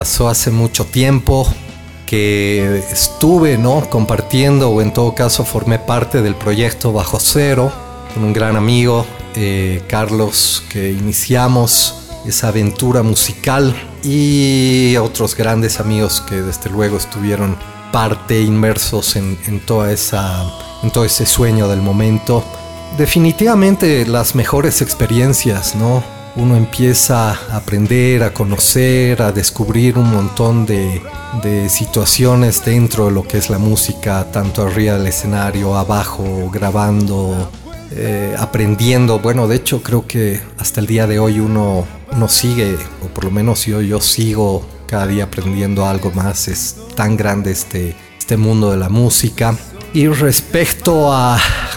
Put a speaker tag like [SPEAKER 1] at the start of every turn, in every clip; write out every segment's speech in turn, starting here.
[SPEAKER 1] Pasó hace mucho tiempo que estuve, ¿no?, compartiendo, o en todo caso formé parte del proyecto Bajo Cero con un gran amigo, Carlos, que iniciamos esa aventura musical, y otros grandes amigos que desde luego estuvieron inmersos en todo ese sueño del momento. Definitivamente las mejores experiencias, ¿no? Uno empieza a aprender, a conocer, a descubrir un montón de situaciones dentro de lo que es la música, tanto arriba del escenario, abajo, grabando, aprendiendo. Bueno, de hecho creo que hasta el día de hoy uno sigue, o por lo menos yo sigo cada día aprendiendo algo más. Es tan grande este mundo de la música. Y respecto a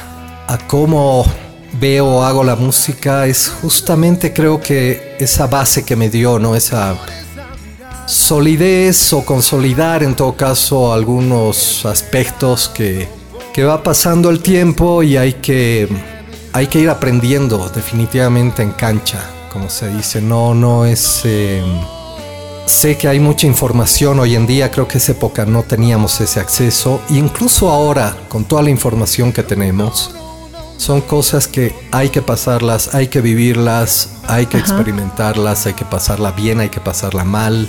[SPEAKER 1] cómo veo o hago la música, es justamente, creo que esa base que me dio, ¿no?, esa solidez, o consolidar en todo caso algunos aspectos que va pasando el tiempo, y hay que ir aprendiendo definitivamente en cancha, como se dice. No es... sé que hay mucha información hoy en día, creo que en esa época no teníamos ese acceso, e incluso ahora, con toda la información que tenemos, son cosas que hay que pasarlas, hay que vivirlas, hay que experimentarlas, hay que pasarla bien, hay que pasarla mal.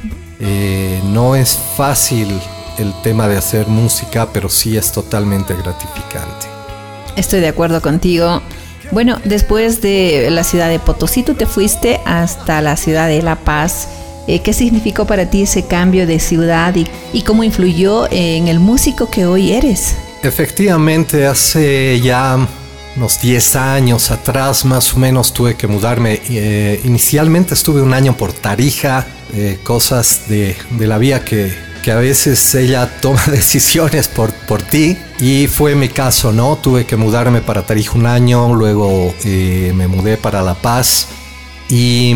[SPEAKER 1] No es fácil el tema de hacer música, pero sí es totalmente gratificante.
[SPEAKER 2] Estoy de acuerdo contigo. Bueno, después de la ciudad de Potosí, tú te fuiste hasta la ciudad de La Paz. ¿Qué significó para ti ese cambio de ciudad y cómo influyó en el músico que hoy eres?
[SPEAKER 1] Efectivamente, hace ya unos 10 años atrás más o menos tuve que mudarme. Inicialmente estuve un año por Tarija, cosas de la vida que a veces ella toma decisiones por ti, y fue mi caso, ¿no? Tuve que mudarme para Tarija un año, luego me mudé para La Paz, y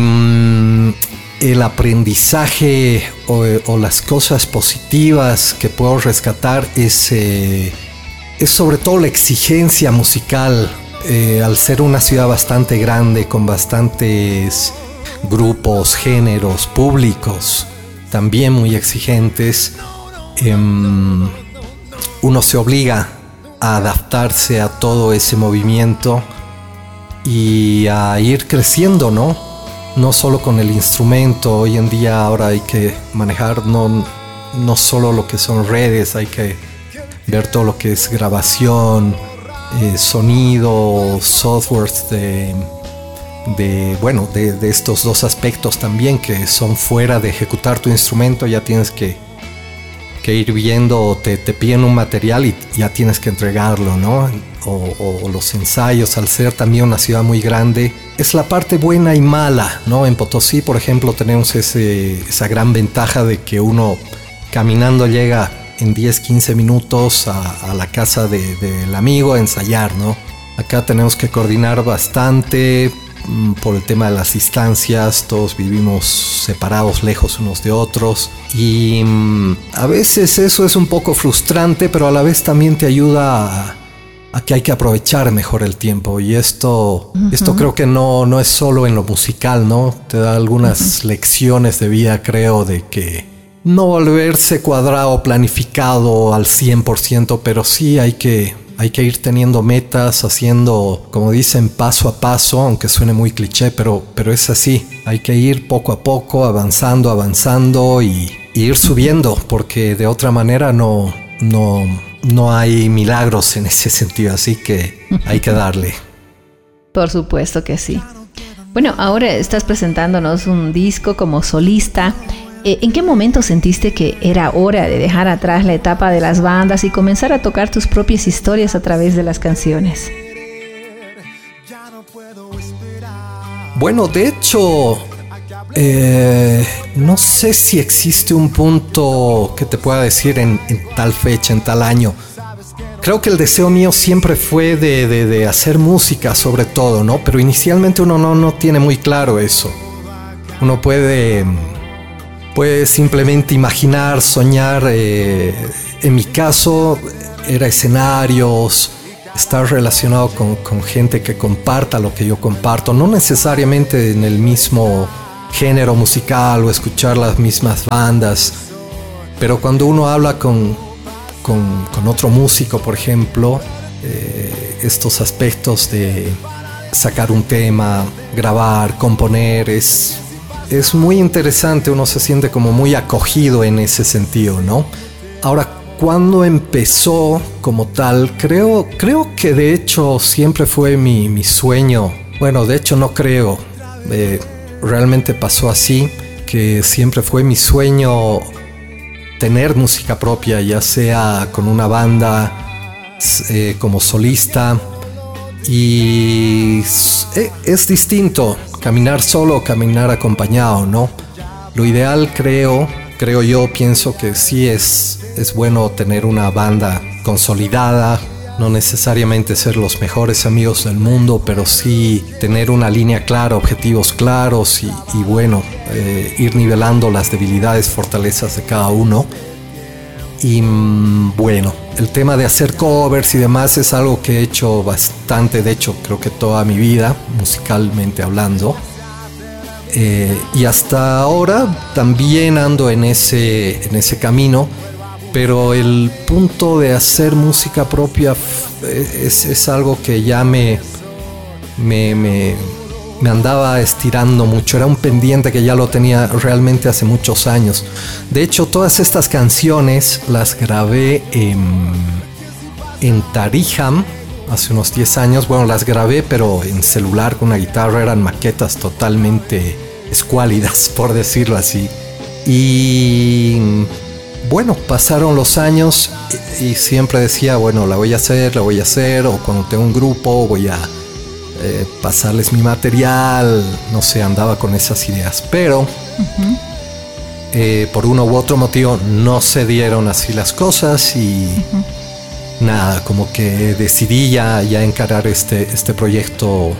[SPEAKER 1] el aprendizaje o las cosas positivas que puedo rescatar es sobre todo la exigencia musical. Al ser una ciudad bastante grande, con bastantes grupos, géneros, públicos también muy exigentes, uno se obliga a adaptarse a todo ese movimiento y a ir creciendo, ¿no? No solo con el instrumento. Hoy en día ahora hay que manejar no solo lo que son redes, hay que ver todo lo que es grabación, sonido, softwares de estos dos aspectos también, que son fuera de ejecutar tu instrumento. Ya tienes que ir viendo, te piden un material y ya tienes que entregarlo, ¿no? O los ensayos, al ser también una ciudad muy grande, es la parte buena y mala, ¿no? En Potosí, por ejemplo, tenemos esa gran ventaja de que uno caminando llega en 10-15 minutos a la casa del amigo a ensayar, ¿no? Acá tenemos que coordinar bastante por el tema de las distancias. Todos vivimos separados, lejos unos de otros, y a veces eso es un poco frustrante, pero a la vez también te ayuda a que hay que aprovechar mejor el tiempo. Y esto creo que no es solo en lo musical, ¿no? Te da algunas lecciones de vida, creo, de que no volverse cuadrado, planificado al 100%, pero sí hay que ir teniendo metas, haciendo, como dicen, paso a paso, aunque suene muy cliché, pero es así. Hay que ir poco a poco, avanzando y ir subiendo, porque de otra manera no hay milagros en ese sentido, así que hay que darle.
[SPEAKER 2] Por supuesto que sí. Bueno, ahora estás presentándonos un disco como solista. ¿En qué momento sentiste que era hora de dejar atrás la etapa de las bandas y comenzar a tocar tus propias historias a través de las canciones?
[SPEAKER 1] Bueno, de hecho, no sé si existe un punto que te pueda decir en tal fecha, en tal año. Creo que el deseo mío siempre fue de hacer música, sobre todo, ¿no? Pero inicialmente uno no tiene muy claro eso. Uno puede simplemente imaginar, soñar. En mi caso era escenarios, estar relacionado con gente que comparta lo que yo comparto, no necesariamente en el mismo género musical o escuchar las mismas bandas. Pero cuando uno habla con otro músico, por ejemplo, estos aspectos de sacar un tema, grabar, componer, es muy interesante, uno se siente como muy acogido en ese sentido, ¿no? Ahora, cuando empezó como tal, creo que de hecho siempre fue mi sueño. Bueno, de hecho no creo, realmente pasó así, que siempre fue mi sueño tener música propia, ya sea con una banda, como solista. Y es distinto caminar solo o caminar acompañado, ¿no? Lo ideal pienso que sí es bueno tener una banda consolidada, no necesariamente ser los mejores amigos del mundo, pero sí tener una línea clara, objetivos claros y bueno, ir nivelando las debilidades, fortalezas de cada uno. Y bueno, el tema de hacer covers y demás es algo que he hecho bastante, de hecho creo que toda mi vida, musicalmente hablando. Y hasta ahora también ando en ese camino, pero el punto de hacer música propia es algo que ya me andaba estirando mucho. Era un pendiente que ya lo tenía realmente hace muchos años. De hecho, todas estas canciones las grabé en Tariham hace unos 10 años. Bueno, las grabé pero en celular con una guitarra. Eran maquetas totalmente escuálidas, por decirlo así. Y bueno, pasaron los años y siempre decía, bueno, la voy a hacer, o cuando tengo un grupo voy a pasarles mi material, no sé, andaba con esas ideas, pero por uno u otro motivo no se dieron así las cosas y nada, como que decidí ya encarar este proyecto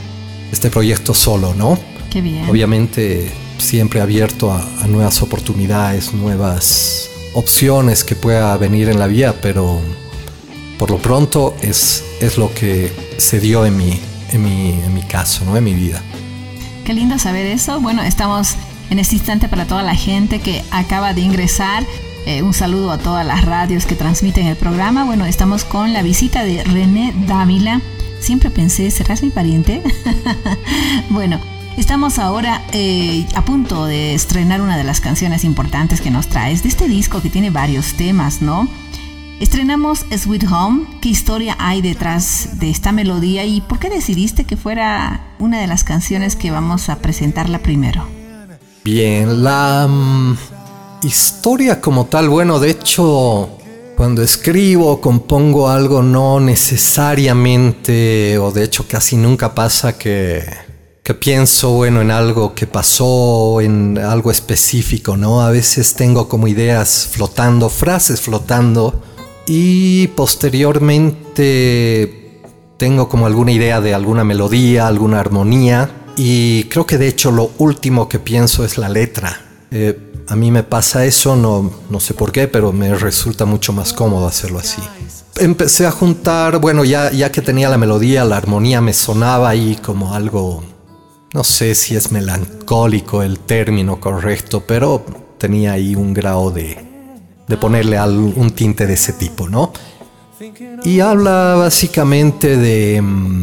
[SPEAKER 1] solo, ¿no?
[SPEAKER 2] Qué bien.
[SPEAKER 1] Obviamente siempre abierto a nuevas oportunidades, nuevas opciones que pueda venir en la vida, pero por lo pronto es lo que se dio en mi caso, ¿no? En mi vida.
[SPEAKER 2] Qué lindo saber eso. Bueno, estamos en este instante para toda la gente que acaba de ingresar. Un saludo a todas las radios que transmiten el programa. Bueno, estamos con la visita de René Dávila. Siempre pensé, ¿serás mi pariente? Bueno, estamos ahora a punto de estrenar una de las canciones importantes que nos traes de este disco que tiene varios temas, ¿no? Estrenamos Sweet Home. ¿Qué historia hay detrás de esta melodía y por qué decidiste que fuera una de las canciones que vamos a presentarla primero?
[SPEAKER 1] Bien, la historia como tal, bueno, de hecho, cuando escribo o compongo algo, no necesariamente, o de hecho casi nunca pasa que pienso, bueno, en algo que pasó, en algo específico, ¿no? A veces tengo como ideas flotando, frases flotando, y posteriormente tengo como alguna idea de alguna melodía, alguna armonía, y creo que de hecho lo último que pienso es la letra. A mí me pasa eso, no sé por qué, pero me resulta mucho más cómodo hacerlo así. Empecé a juntar, bueno, ya que tenía la melodía, la armonía me sonaba ahí como algo, no sé si es melancólico el término correcto, pero tenía ahí un grado de ponerle un tinte de ese tipo, ¿no? Y habla básicamente de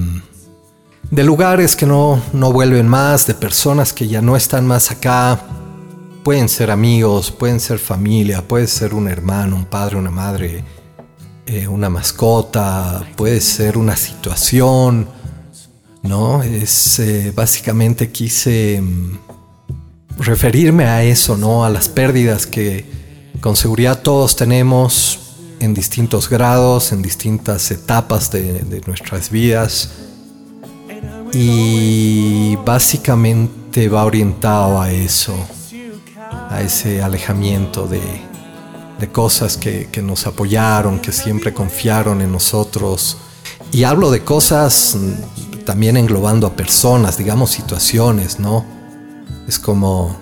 [SPEAKER 1] lugares que no vuelven más, de personas que ya no están más acá. Pueden ser amigos, pueden ser familia, puede ser un hermano, un padre, una madre, una mascota, puede ser una situación, ¿no? Básicamente quise referirme a eso, ¿no? A las pérdidas que con seguridad todos tenemos en distintos grados, en distintas etapas de nuestras vidas. Y básicamente va orientado a eso, a ese alejamiento de cosas que nos apoyaron, que siempre confiaron en nosotros. Y hablo de cosas también englobando a personas, digamos situaciones, ¿no? Es como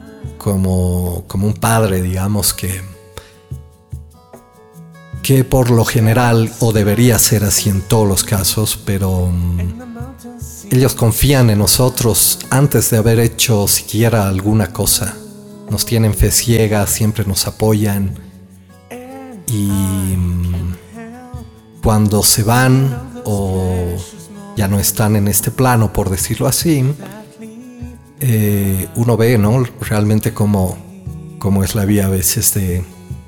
[SPEAKER 1] un padre, digamos, que por lo general, o debería ser así en todos los casos, pero ellos confían en nosotros antes de haber hecho siquiera alguna cosa. Nos tienen fe ciega, siempre nos apoyan. Y cuando se van o ya no están en este plano, por decirlo así, uno ve, ¿no?, realmente cómo es la vida a veces de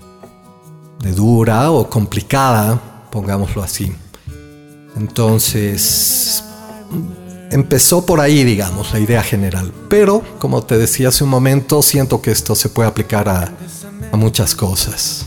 [SPEAKER 1] dura o complicada, pongámoslo así. Entonces, empezó por ahí, digamos, la idea general. Pero, como te decía hace un momento, siento que esto se puede aplicar a muchas cosas.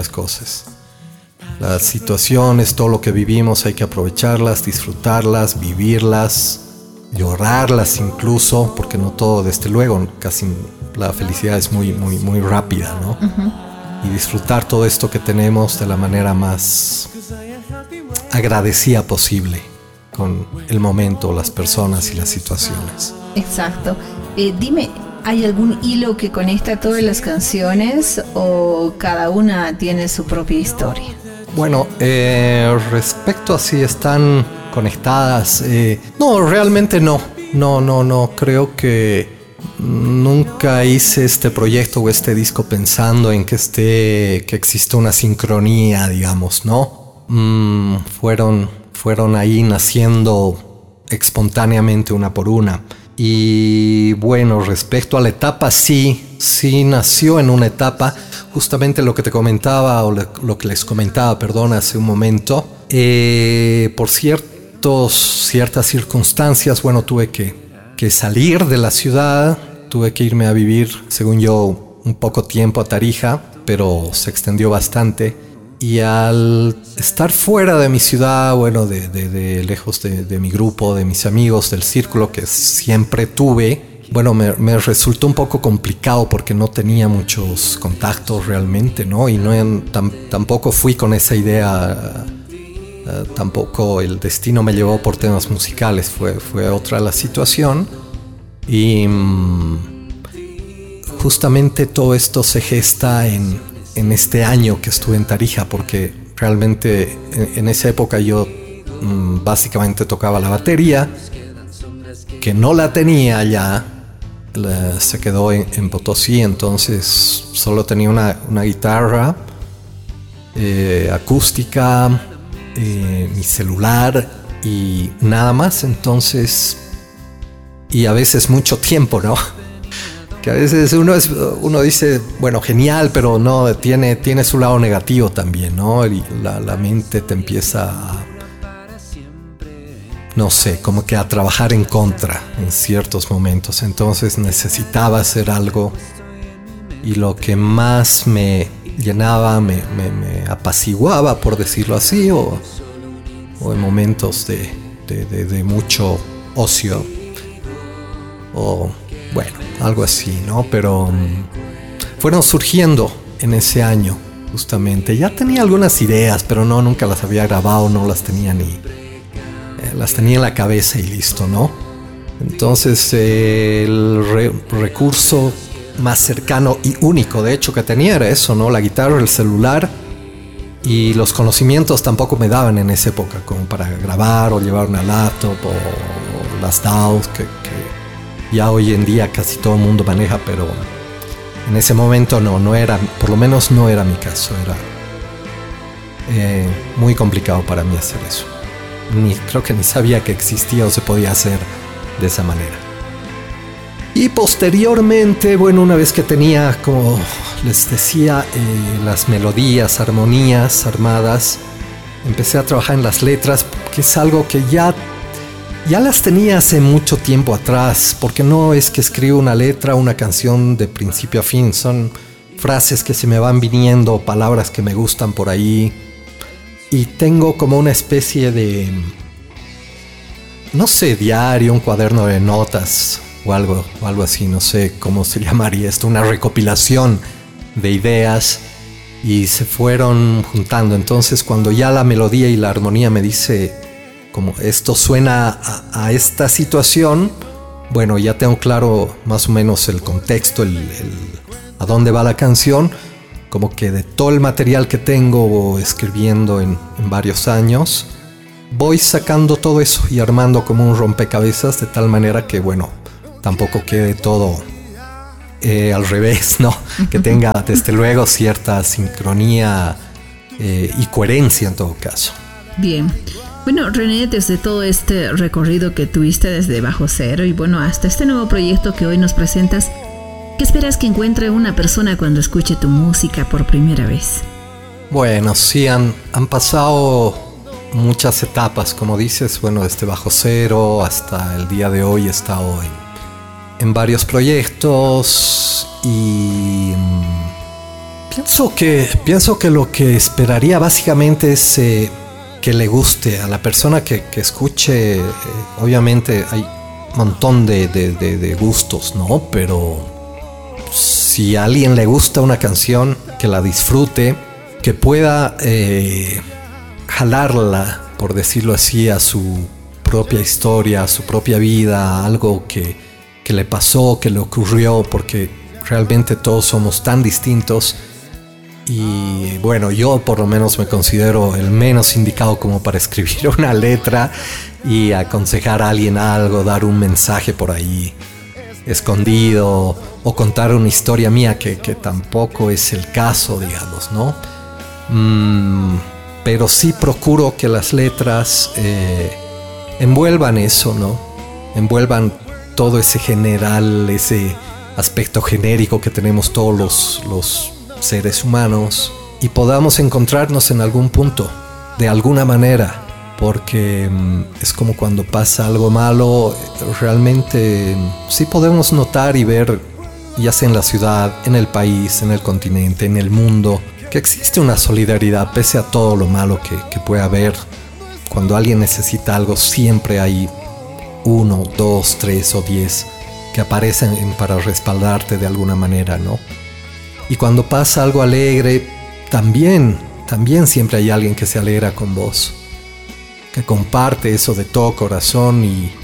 [SPEAKER 1] Las situaciones, todo lo que vivimos, hay que aprovecharlas, disfrutarlas, vivirlas, llorarlas incluso, porque no todo, desde luego, casi la felicidad es muy, muy, muy rápida, ¿no? Y disfrutar todo esto que tenemos de la manera más agradecida posible con el momento, las personas y las situaciones.
[SPEAKER 2] Exacto. Dime, ¿hay algún hilo que conecta todas las canciones o cada una tiene su propia historia?
[SPEAKER 1] Bueno, respecto a si están conectadas, no, realmente no. Creo que nunca hice este proyecto o este disco pensando en que existe una sincronía, digamos, ¿no? Fueron ahí naciendo espontáneamente una por una. Y bueno, respecto a la etapa, sí nació en una etapa, justamente lo que te comentaba, o lo que les comentaba, perdón, hace un momento. Por ciertas circunstancias, bueno, tuve que salir de la ciudad, tuve que irme a vivir, según yo, un poco tiempo a Tarija, pero se extendió bastante. Y al estar fuera de mi ciudad, bueno, de lejos de mi grupo, de mis amigos, del círculo que siempre tuve, bueno, me resultó un poco complicado porque no tenía muchos contactos realmente, ¿no? Y tampoco fui con esa idea, tampoco el destino me llevó por temas musicales, fue otra la situación. Y justamente todo esto se gesta en este año que estuve en Tarija, porque realmente en esa época yo básicamente tocaba la batería, que no la tenía ya, se quedó en Potosí, entonces solo tenía una guitarra acústica, mi celular y nada más. Entonces, y a veces mucho tiempo, ¿no? Que a veces uno dice, bueno, genial, pero no, tiene su lado negativo también, ¿no? Y la mente te empieza a, no sé, como que a trabajar en contra en ciertos momentos. Entonces necesitaba hacer algo, y lo que más me llenaba, me apaciguaba, por decirlo así, o en momentos de mucho ocio, o bueno, algo así, ¿no? Pero fueron surgiendo en ese año, justamente. Ya tenía algunas ideas, pero nunca las había grabado, no las tenía las tenía en la cabeza y listo, ¿no? Entonces el recurso más cercano y único, de hecho, que tenía era eso, ¿no? La guitarra, el celular, y los conocimientos tampoco me daban en esa época como para grabar o llevar una laptop o las DAWs que ya hoy en día casi todo el mundo maneja, pero en ese momento no era, por lo menos no era mi caso. Era muy complicado para mí hacer eso. Creo que ni sabía que existía o se podía hacer de esa manera. Y posteriormente, bueno, una vez que tenía, como les decía, las melodías, armonías armadas, empecé a trabajar en las letras, que es algo que ya las tenía hace mucho tiempo atrás, porque no es que escribo una letra, una canción de principio a fin, son frases que se me van viniendo, palabras que me gustan por ahí, y tengo como una especie de, no sé, diario, un cuaderno de notas o algo así, no sé cómo se llamaría esto, una recopilación de ideas, y se fueron juntando. Entonces, cuando ya la melodía y la armonía me dice, como esto suena a esta situación, bueno, ya tengo claro más o menos el contexto, a dónde va la canción, como que de todo el material que tengo escribiendo en varios años, voy sacando todo eso y armando como un rompecabezas de tal manera que, bueno, tampoco quede todo al revés, ¿no? Que tenga, desde luego, cierta sincronía y coherencia en todo caso.
[SPEAKER 2] Bien. Bueno, René, desde todo este recorrido que tuviste desde Bajo Cero y bueno, hasta este nuevo proyecto que hoy nos presentas, ¿qué esperas que encuentre una persona cuando escuche tu música por primera vez?
[SPEAKER 1] Bueno, sí, han pasado muchas etapas, como dices, bueno, desde Bajo Cero hasta el día de hoy he estado en varios proyectos y pienso que lo que esperaría básicamente es que le guste a la persona que escuche. Obviamente hay un montón de gustos, ¿no? Pero si a alguien le gusta una canción, que la disfrute, que pueda jalarla, por decirlo así, a su propia historia, a su propia vida, algo que le pasó, que le ocurrió, porque realmente todos somos tan distintos. Y bueno, yo por lo menos me considero el menos indicado como para escribir una letra y aconsejar a alguien algo, dar un mensaje por ahí escondido o contar una historia mía que tampoco es el caso, digamos, ¿no? Pero sí procuro que las letras envuelvan eso, ¿no? Envuelvan todo ese general, ese aspecto genérico que tenemos todos los seres humanos y podamos encontrarnos en algún punto, de alguna manera, porque es como cuando pasa algo malo, realmente sí podemos notar y ver, ya sea en la ciudad, en el país, en el continente, en el mundo, que existe una solidaridad pese a todo lo malo que puede haber. Cuando alguien necesita algo, siempre hay 1, 2, 3 o 10 que aparecen para respaldarte de alguna manera, ¿no? Y cuando pasa algo alegre, también siempre hay alguien que se alegra con vos, que comparte eso de todo corazón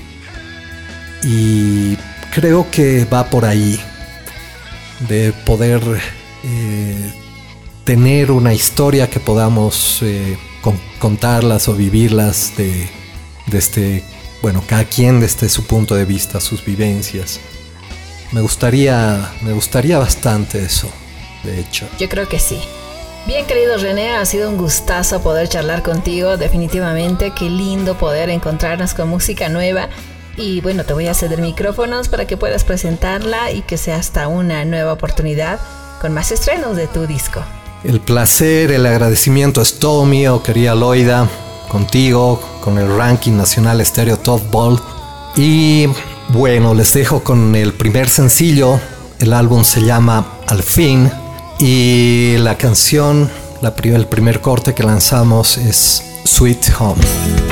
[SPEAKER 1] y creo que va por ahí, de poder tener una historia que podamos contarlas o vivirlas desde, bueno, cada quien desde su punto de vista, sus vivencias. Me gustaría bastante eso, de hecho.
[SPEAKER 2] Yo creo que sí. Bien, querido René, ha sido un gustazo poder charlar contigo, definitivamente. Qué lindo poder encontrarnos con música nueva. Y bueno, te voy a ceder micrófonos para que puedas presentarla y que sea hasta una nueva oportunidad con más estrenos de tu disco.
[SPEAKER 1] El placer, el agradecimiento es todo mío, querida Loida, contigo, con el ranking nacional Estéreo Top Ball. Y bueno, les dejo con el primer sencillo. El álbum se llama Al Fin y la canción, el primer corte que lanzamos es Sweet Home.